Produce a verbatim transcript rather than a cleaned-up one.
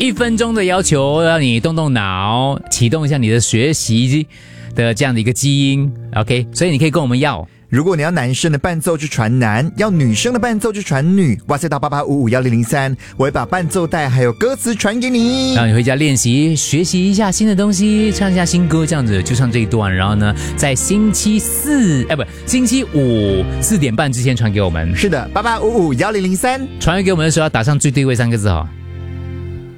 一分钟的要求，让你动动脑，启动一下你的学习的这样的一个基因 ，OK， 所以你可以跟我们要。 如果你要男生的伴奏就传男，要女生的伴奏就传女。哇塞，到八八五五幺零零三，我会把伴奏带还有歌词传给你， 让你回家练习，学习一下新的东西，唱一下新歌，这样子就唱这一段。然后呢，在星期四，哎不，星期五四点半之前传给我们。 是的，八八五五幺零零三， 传给我们的时候要打上最对位三个字哈。